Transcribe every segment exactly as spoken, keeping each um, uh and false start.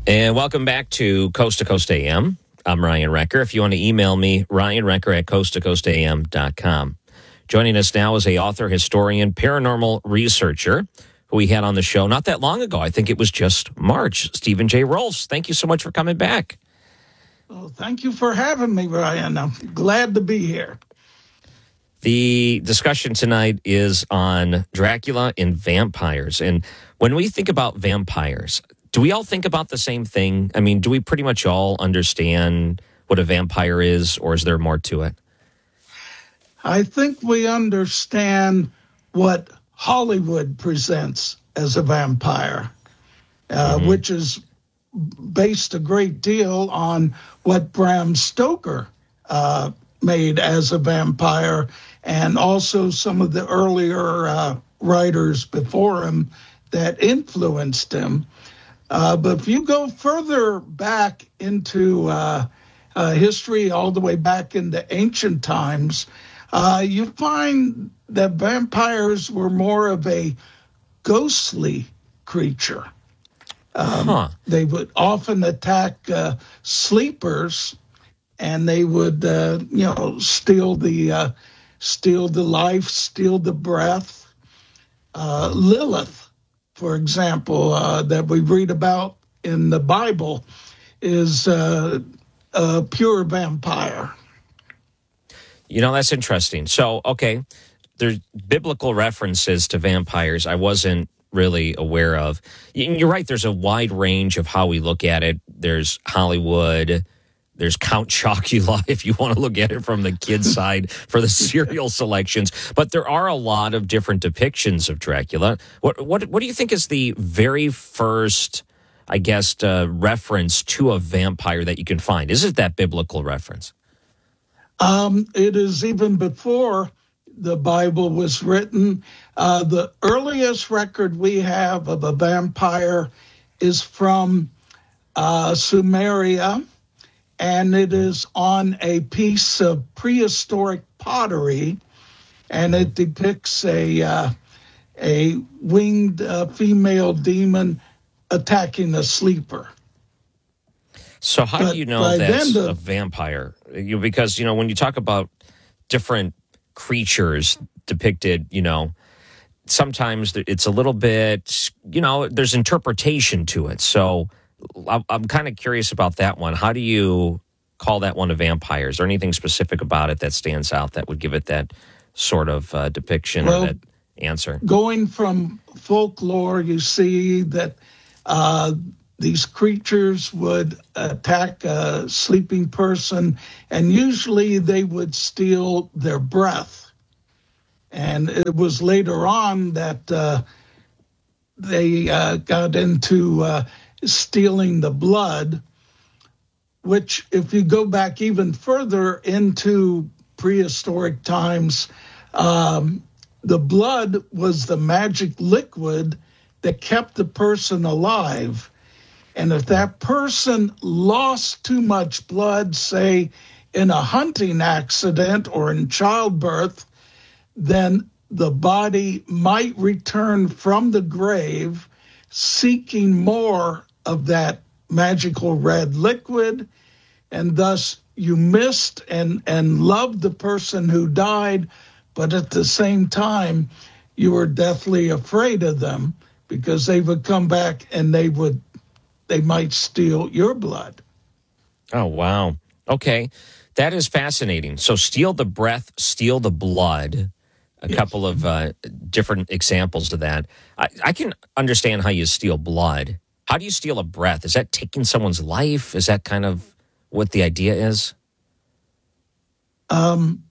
And welcome back to Coast to Coast A M. I'm Ryan Recker. If you want to email me, Ryan Recker at coast to coast a m dot com. Joining us now is a author, historian, paranormal researcher who we had on the show not that long ago. I think it was just March. Stephen J. Rolfs, thank you so much for coming back. Well, thank you for having me, Ryan. I'm glad to be here. The discussion tonight is on Dracula and vampires. And when we think about vampires, do we all think about the same thing? I mean, do we pretty much all understand what a vampire is, or is there more to it? I think we understand what Hollywood presents as a vampire, uh, mm-hmm. which is based a great deal on what Bram Stoker uh, made as a vampire, and also some of the earlier uh, writers before him that influenced him. Uh, but if you go further back into uh, uh, history, all the way back into ancient times, uh, you find that vampires were more of a ghostly creature. Um, huh. They would often attack uh, sleepers, and they would, uh, you know, steal the uh, steal the life, steal the breath. Uh, Lilith, for example, uh, that we read about in the Bible, is uh, a pure vampire. You know, that's interesting. So, okay, there's biblical references to vampires I wasn't really aware of. You're right, there's a wide range of how we look at it. There's Hollywood, there's Count Chocula, if you want to look at it from the kid's side for the serial selections. But there are a lot of different depictions of Dracula. What what what do you think is the very first, I guess, uh, reference to a vampire that you can find? Is it that biblical reference? Um, it is even before the Bible was written. Uh, the earliest record we have of a vampire is from uh, Sumeria, and it is on a piece of prehistoric pottery, and it depicts a uh, a winged uh, female demon attacking a sleeper. So how but do you know that's the, a vampire? You, because, you know, when you talk about different creatures depicted, you know, sometimes it's a little bit, you know, there's interpretation to it. So I'm, I'm kind of curious about that one. How do you call that one a vampire? Is there anything specific about it that stands out that would give it that sort of uh, depiction well, or that answer? Going from folklore, you see that uh, these creatures would attack a sleeping person, and usually they would steal their breath. And it was later on that uh, they uh, got into uh, stealing the blood, which, if you go back even further into prehistoric times, um, the blood was the magic liquid that kept the person alive. And if that person lost too much blood, say in a hunting accident or in childbirth, then the body might return from the grave seeking more of that magical red liquid, and thus you missed and, and loved the person who died, but at the same time, you were deathly afraid of them because they would come back and they would they might steal your blood. Oh, wow. Okay. That is fascinating. So steal the breath, steal the blood. A yes. couple of uh, different examples of that. I, I can understand how you steal blood. How do you steal a breath? Is that taking someone's life? Is that kind of what the idea is? Um,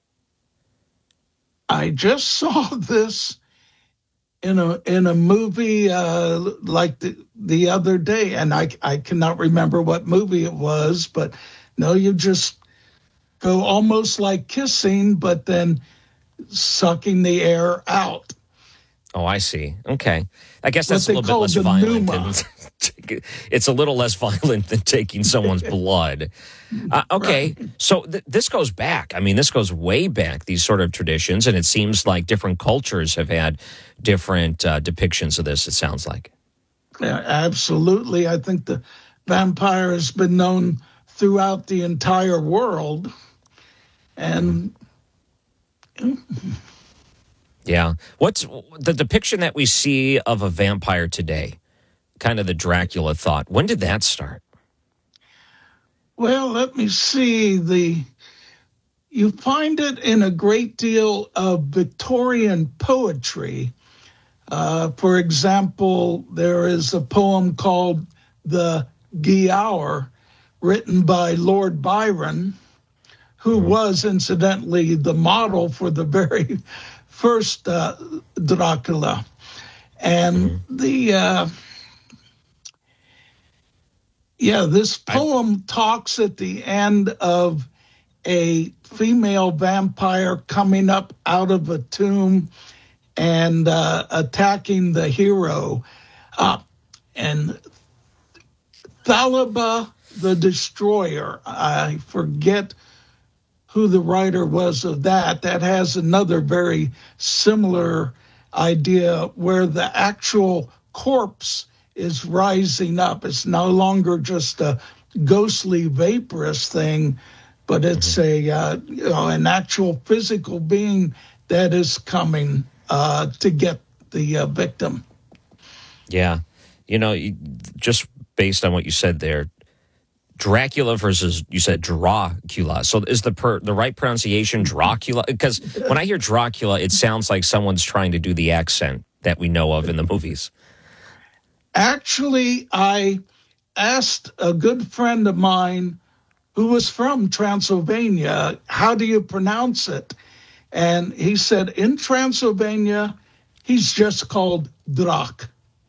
I just saw this in a in a movie uh, like the, the other day, and I, I cannot remember what movie it was, but no, you just go almost like kissing, but then sucking the air out. Oh, I see. Okay. I guess that's a little bit less violent. Than, it's a little less violent than taking someone's blood. Uh, okay. Right. So th- this goes back. I mean, this goes way back, these sort of traditions, and it seems like different cultures have had different uh, depictions of this, it sounds like. Yeah, absolutely. I think the vampire has been known throughout the entire world. And yeah, what's the depiction that we see of a vampire today? Kind of the Dracula thought. When did that start? Well, let me see. The you find it in a great deal of Victorian poetry. Uh, for example, there is a poem called The Giaour, written by Lord Byron, who mm-hmm. was incidentally the model for the very first uh, Dracula. And mm-hmm. the, uh, yeah, this poem I... talks at the end of a female vampire coming up out of a tomb and uh, attacking the hero. Uh, and Thalaba the Destroyer, I forget who the writer was of that. That has another very similar idea where the actual corpse is rising up. It's no longer just a ghostly, vaporous thing, but it's mm-hmm. a uh, you know, an actual physical being that is coming uh, to get the uh, victim. Yeah. You know, just based on what you said there, Dracula versus, you said Dracula. So is the per, the right pronunciation Dracula? Because when I hear Dracula, it sounds like someone's trying to do the accent that we know of in the movies. Actually, I asked a good friend of mine who was from Transylvania, how do you pronounce it? And he said, in Transylvania, he's just called Drac.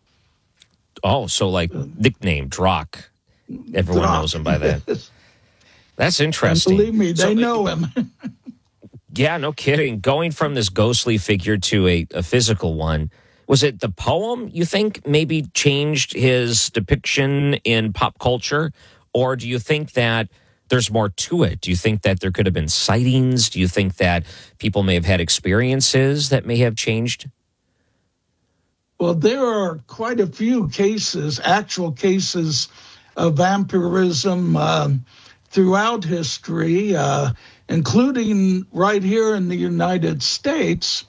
Oh, so like nickname, Drac. Everyone Drac. knows him by that. That's interesting. And believe me, they so, know him. Yeah, no kidding. Going from this ghostly figure to a, a physical one, was it the poem, you think, maybe changed his depiction in pop culture? Or do you think that there's more to it? Do you think that there could have been sightings? Do you think that people may have had experiences that may have changed? Well, there are quite a few cases, actual cases of vampirism uh, throughout history, uh, including right here in the United States.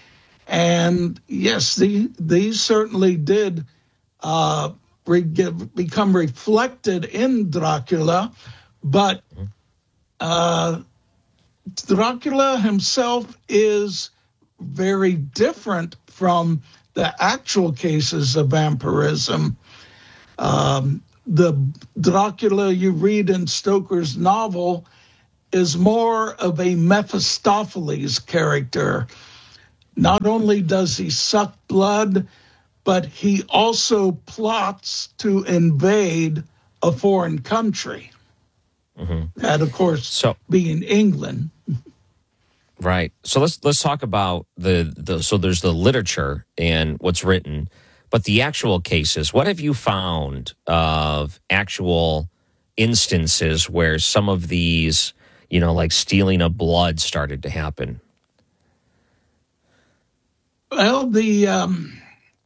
And yes, the, these certainly did uh, re- get, become reflected in Dracula, but uh, Dracula himself is very different from the actual cases of vampirism. Um, the Dracula you read in Stoker's novel is more of a Mephistopheles character. Not only does he suck blood, but he also plots to invade a foreign country. Mm-hmm. That, of course, so, being England. Right. So let's let's talk about the, the so there's the literature and what's written, but the actual cases. What have you found of actual instances where some of these, you know, like stealing of blood started to happen? Well, the um,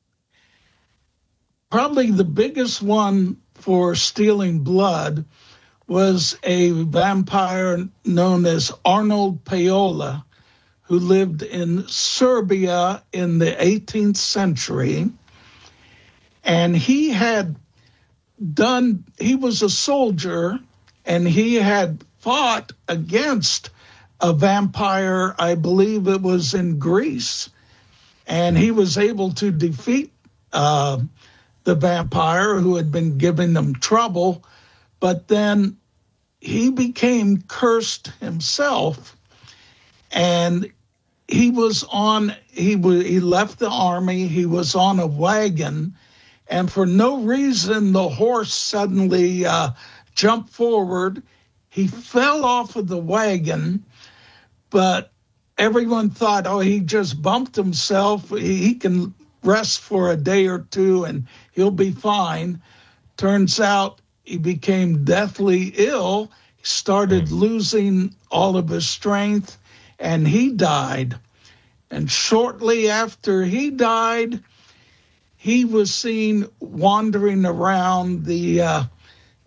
probably the biggest one for stealing blood was a vampire known as Arnold Paola, who lived in Serbia in the eighteenth century. And he had done, he was a soldier, and he had fought against a vampire, I believe it was in Greece. And he was able to defeat uh, the vampire who had been giving them trouble. But then he became cursed himself, and he was on, he, w- he left the army, he was on a wagon, and for no reason, the horse suddenly uh, jumped forward. He fell off of the wagon, but everyone thought, oh, he just bumped himself. He can rest for a day or two and he'll be fine. Turns out he became deathly ill. He started mm. losing all of his strength, and he died. And shortly after he died, he was seen wandering around the uh,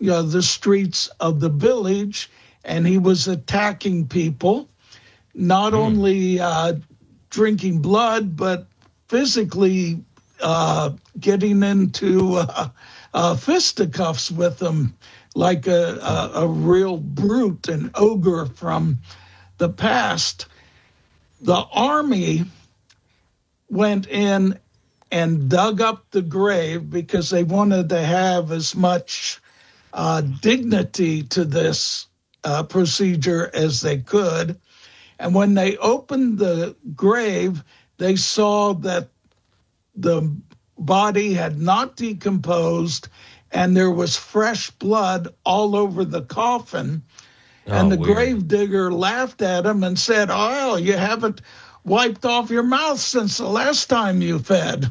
you know, the streets of the village, and he was attacking people, not mm. only uh, drinking blood, but physically uh, getting into uh, uh, fisticuffs with them, like a, a, a real brute, an ogre from the past. The army went in and dug up the grave because they wanted to have as much uh, dignity to this uh, procedure as they could. And when they opened the grave, they saw that the body had not decomposed and there was fresh blood all over the coffin. Oh, and the weird. grave digger laughed at him and said, "Oh, you haven't wiped off your mouth since the last time you fed."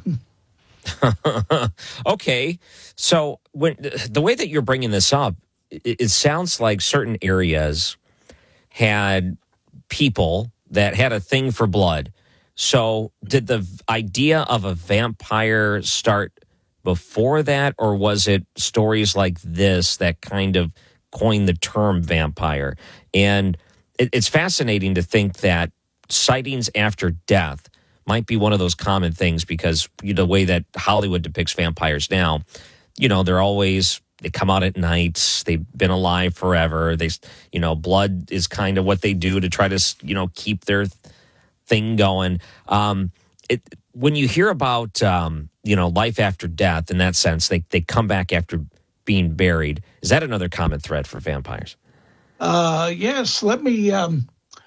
Okay. So when the way that you're bringing this up, it, it sounds like certain areas had people that had a thing for blood. So did the idea of a vampire start before that, or was it stories like this that kind of coined the term vampire? And it, it's fascinating to think that sightings after death might be one of those common things, because you know, the way that Hollywood depicts vampires now, you know, they're always, they come out at night, they've been alive forever. They, you know, blood is kind of what they do to try to, you know, keep their thing going. Um, it, when you hear about, um, you know, life after death in that sense, they, they come back after being buried. Is that another common thread for vampires? Uh, yes, let me um,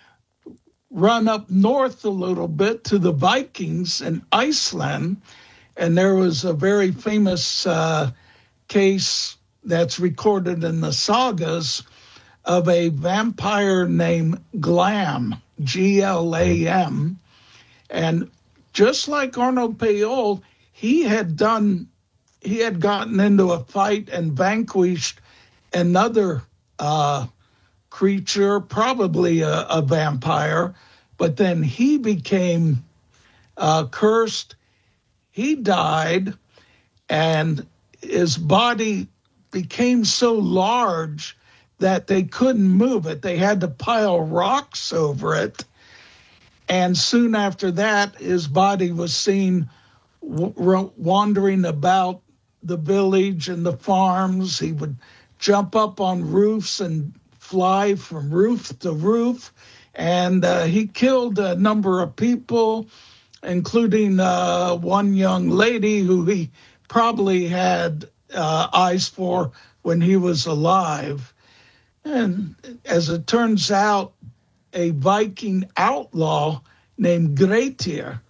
run up north a little bit to the Vikings in Iceland. And there was a very famous uh, case that's recorded in the sagas of a vampire named Glam, G L A M. And just like Arnold Payol, he had done, he had gotten into a fight and vanquished another uh, creature, probably a, a vampire, but then he became uh, cursed. He died, and his body became so large that they couldn't move it. They had to pile rocks over it. And soon after that, his body was seen w- wandering about the village and the farms. He would jump up on roofs and fly from roof to roof. And uh, he killed a number of people, including uh, one young lady who he probably had uh, eyes for when he was alive. And as it turns out, a Viking outlaw named Grettir